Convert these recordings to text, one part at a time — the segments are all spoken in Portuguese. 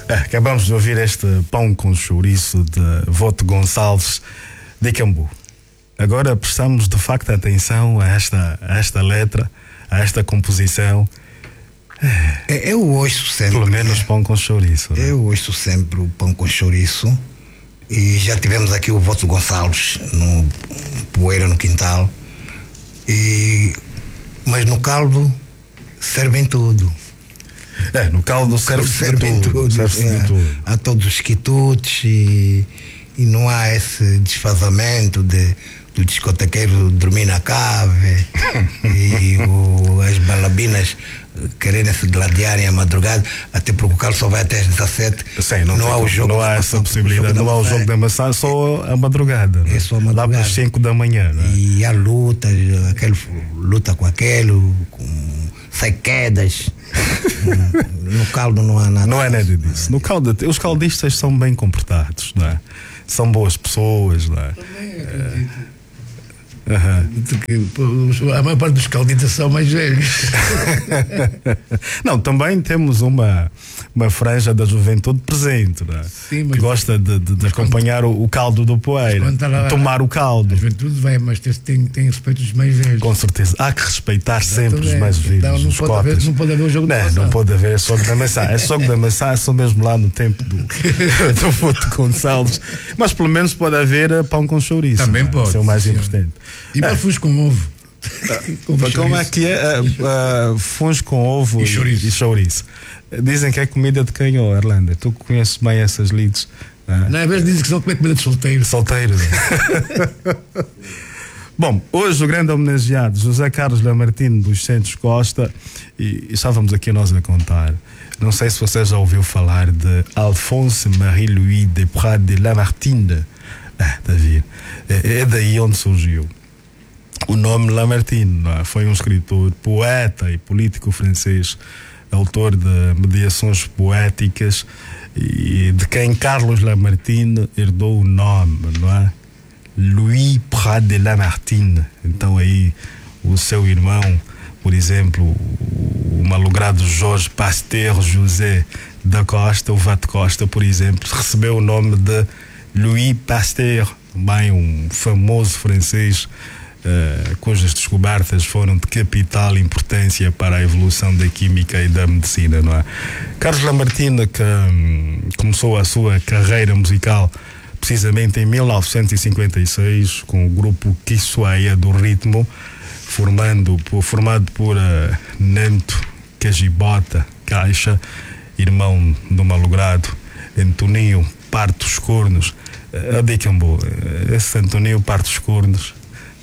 Acabamos de ouvir este Pão com Chouriço de Voto Gonçalves de Cambu. Agora prestamos de facto atenção a esta letra, a esta composição. Eu ouço sempre. Pelo menos Pão com Chouriço. Né? Eu ouço sempre o Pão com Chouriço. E já tivemos aqui o Voto Gonçalves no Poeira no Quintal. Mas no caldo servem tudo. No caldo serve-se de tudo. Há todos os quitutes e não há esse desfazamento do discotequeiro dormir na cave e as balabinas quererem se gladiarem à madrugada, até porque o caldo só vai até às 17. Sim, não há o jogo. Não há essa possibilidade. Não há o jogo da maçã, só a madrugada. É só a madrugada. Lá para as 5 da manhã. Né? E há lutas, aquele luta com aquele, sai quedas. No caldo não há nada. Não é nada disso. No caldo, os caldistas são bem comportados, não é? São boas pessoas, não é? Também acredito. A maior parte dos caldistas são mais velhos. Não, também temos uma franja da juventude presente, não é? Sim, mas que gosta de acompanhar o caldo do Poeira, tomar o caldo. A juventude vai, mas tem respeito dos mais velhos. Com certeza, há que respeitar sempre os mais velhos. Não pode haver o jogo da maçã. Não pode haver soco da maçã. É soco da maçã, é só mesmo lá no tempo do Voto Gonçalves. Mas pelo menos pode haver pão com chouriço. Também pode. Isso é o mais importante. E barfus com ovo. Como é que é? Funs com ovo e chouriço. Dizem que é comida de canhão, Erlanda. Tu conheces bem essas lides. Às vezes dizem que são comida de solteiro. Solteiro. Bom, hoje o grande homenageado José Carlos Lamartine dos Santos Costa, e estávamos aqui nós a contar. Não sei se você já ouviu falar de Alphonse Marie-Louis de Prat de Lamartine. David, é daí onde surgiu o nome Lamartine. Foi um escritor, poeta e político francês, autor de mediações poéticas, e de quem Carlos Lamartine herdou o nome, não é? Louis Prat de Lamartine. Então aí o seu irmão, por exemplo, o malogrado Jorge Pasteur José da Costa, o Vate Costa, por exemplo, recebeu o nome de Louis Pasteur, também um famoso francês cujas descobertas foram de capital importância para a evolução da química e da medicina, não é? Carlos Lamartine, que começou a sua carreira musical precisamente em 1956 com o grupo Kissoia do Ritmo, formado por Nanto Cajibota Caixa, irmão do malogrado Antoninho Partos Cornos de Cambu. Esse Antoninho Partos Cornos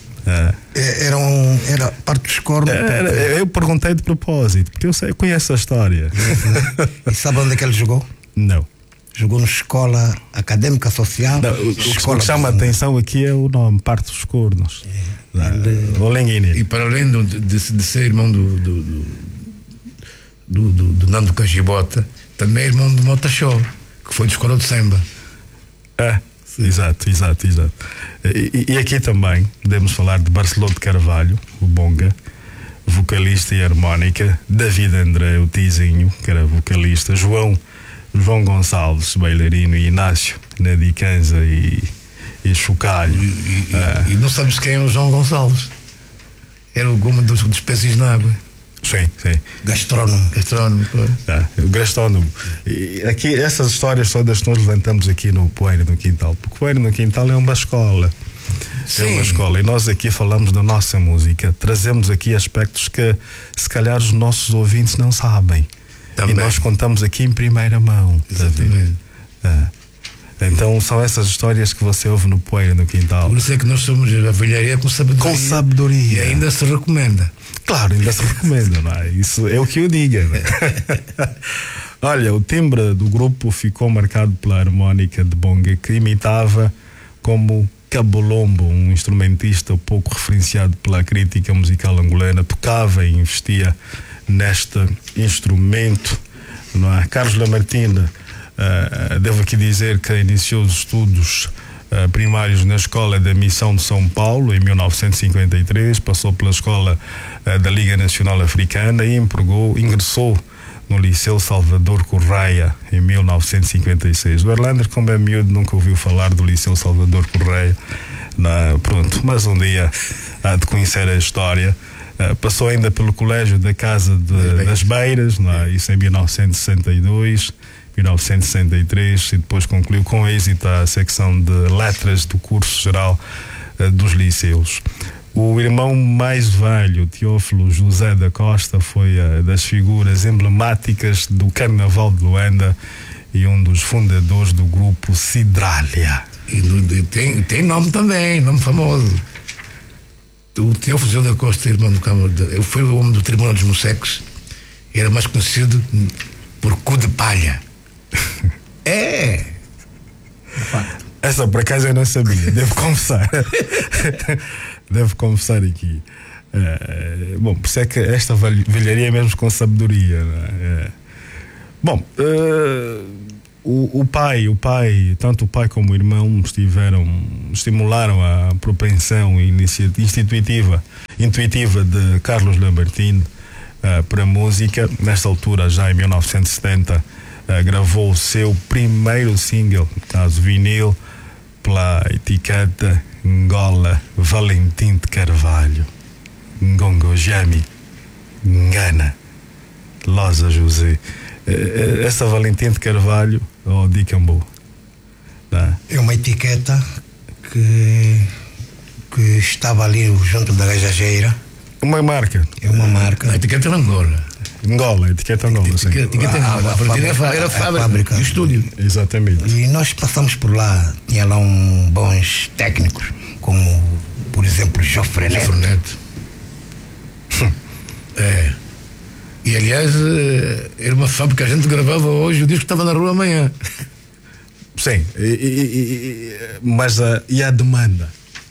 era Partos Cornos. Eu perguntei de propósito, porque eu conheço a história. E sabe onde é que ele jogou? Não. Jogou na Escola Académica Social. O que chama a atenção aqui é o nome, Partos Cornos. E para além de ser irmão do Nando Cajibota, também é irmão do Mota Show, que foi de escola de samba. Exato. E aqui também podemos falar de Barceló de Carvalho, o bonga, vocalista e harmónica, David André, o Tizinho, que era vocalista, João Gonçalves, bailarino, e Inácio Nadicanza e Chocalho. E não sabes quem é o João Gonçalves? Era alguma dos peces na água. Sim. Gastrónomo. O gastrónomo. E aqui, essas histórias todas nós levantamos aqui no Poeira no Quintal, porque o Poeira no Quintal é uma escola. Sim. É uma escola. E nós aqui falamos da nossa música, trazemos aqui aspectos que se calhar os nossos ouvintes não sabem. Também. E nós contamos aqui em primeira mão. Exatamente. Então são essas histórias que você ouve no Poeira no Quintal. Por isso é que nós somos a velharia com sabedoria. Com sabedoria. E ainda se recomenda. Claro, ainda se recomenda, não é? Isso é o que eu digo, não é? Olha, o timbre do grupo ficou marcado pela harmónica de bonga, que imitava como Cabolombo, um instrumentista pouco referenciado pela crítica musical angolana, tocava e investia neste instrumento, não é? Carlos Lamartine, devo aqui dizer que iniciou os estudos primários na Escola da Missão de São Paulo em 1953, passou pela Escola da Liga Nacional Africana e ingressou no Liceu Salvador Correia, em 1956. O Erlander, como é miúdo, nunca ouviu falar do Liceu Salvador Correia. Pronto, mas um dia há de conhecer a história. Passou ainda pelo Colégio da Casa das Beiras, isso em 1962, 1963, e depois concluiu com êxito a secção de letras do curso geral dos liceus. O irmão mais velho, Teófilo José da Costa, foi das figuras emblemáticas do Carnaval de Luanda e um dos fundadores do grupo Cidrália. E tem nome também, nome famoso. O Teófilo José da Costa, irmão do Câmara, foi o homem do Tribunal dos Moceques, era mais conhecido por Cu de Palha. Essa por acaso eu não sabia, devo confessar. Devo confessar aqui. Bom, por isso é que esta velharia é mesmo com sabedoria. Bom, o pai, tanto o pai como o irmão estimularam a propensão intuitiva de Carlos Lambertino para a música. Nesta altura, já em 1970, gravou o seu primeiro single, no caso vinil, pela etiqueta Angola Valentim de Carvalho, Ngongo Jami, Ngana, Loza José. Essa Valentim de Carvalho, de Cambo. É uma etiqueta que estava ali junto da gajageira. Uma marca. É uma marca. A etiqueta Angola. Angola, etiqueta Angola, sim. Etiqueta Angola. Era a fábrica do estúdio. Exatamente. E nós passamos por lá, tinha lá bons técnicos, como, por exemplo, Jofre Neto. E aliás, era uma fábrica que a gente gravava hoje, o disco estava na rua amanhã. Sim, mas e a demanda?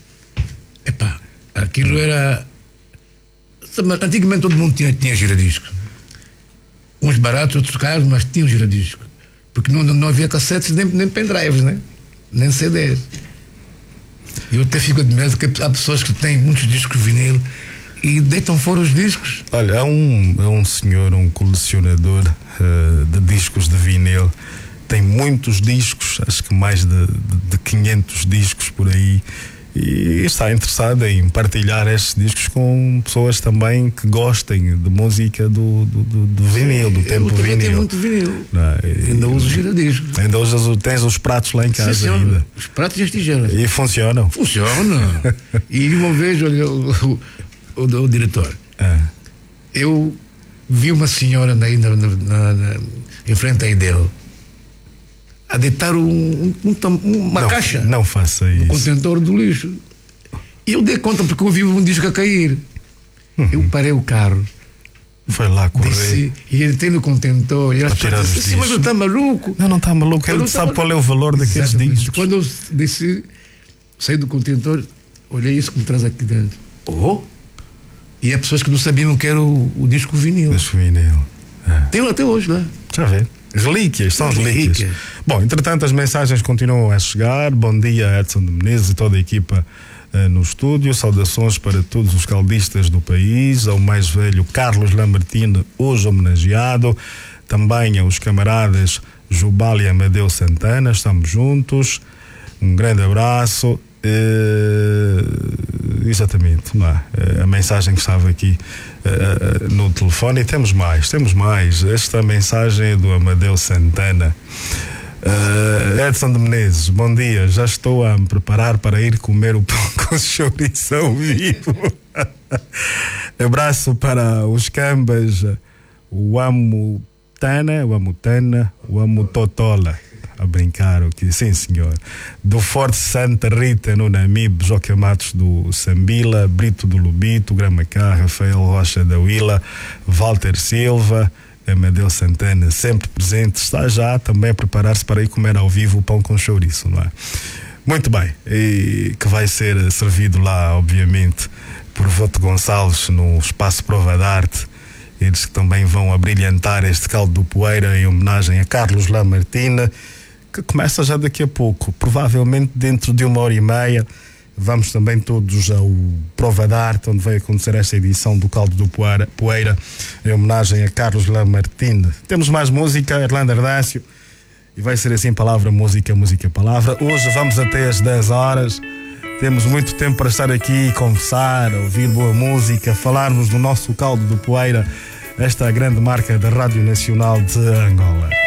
Aquilo era. Antigamente todo mundo tinha giradisco. Uns baratos, outros caros, mas tinham giradisco. Porque não havia cassetes nem pendrives, né? Nem CDs. E eu até fico admirado que há pessoas que têm muitos discos vinil e deitam fora os discos. Olha, é um senhor, um colecionador de discos de vinil. Tem muitos discos, acho que mais de 500 discos por aí. E está interessado em partilhar estes discos com pessoas também que gostem de música do vinil, do tempo vinil. Eu tenho muito vinil. Ainda uso giradiscos. Ainda tens os pratos lá em casa. Sim, ainda. Os pratos e as tigelas. E funcionam? Funcionam. E uma vez, olha, o diretor, eu vi uma senhora ainda em frente aí dele a deitar uma caixa. Não faça isso. Um contentor do lixo. E eu dei conta porque eu vi um disco a cair. Eu parei o carro. Foi lá correr. Desci, e entrei no contentor. E tirar os discos. Mas não está maluco? Não está maluco. Ele sabe qual é o valor daqueles discos. Quando eu desci, saí do contentor, olhei isso que me traz aqui dentro. E há pessoas que não sabiam que era o disco vinil. Disco vinil. Tem até hoje lá. Já vê. Relíquias, são relíquias. Bom, entretanto as mensagens continuam a chegar. Bom dia, Edson de Menezes e toda a equipa no estúdio. Saudações para todos os caldistas do país, ao mais velho Carlos Lambertino, hoje homenageado, também aos camaradas Jubal e Amadeu Santana. Estamos juntos, um grande abraço. Exatamente, a mensagem que estava aqui no telefone. E temos mais. Esta mensagem é do Amadeu Santana. Edson de Menezes, bom dia, já estou a me preparar para ir comer o pão com chouriço ao vivo. Abraço para os cambas, o Amutana, o Amutotola. A brincar aqui, sim senhor. Do Forte Santa Rita, no Namibe, Joque Matos do Sambila, Brito do Lubito, Gramacá, Rafael Rocha da Willa, Walter Silva, Amadeu Santana, sempre presente, está já também a preparar-se para ir comer ao vivo o pão com chouriço, não é? Muito bem, e que vai ser servido lá, obviamente, por Voto Gonçalves no Espaço Prova de Arte. Eles que também vão abrilhantar este caldo do Poeira em homenagem a Carlos Lambertino, que começa já daqui a pouco, provavelmente dentro de 1h30, Vamos também todos ao Prova d'Arte, onde vai acontecer esta edição do Caldo do Poeira, em homenagem a Carlos Lamartine. Temos mais música, Irlanda Ardácio, e vai ser assim, palavra, música, música, palavra. Hoje vamos até às 10 horas. Temos muito tempo para estar aqui, conversar, ouvir boa música, falarmos do nosso Caldo do Poeira, esta grande marca da Rádio Nacional de Angola.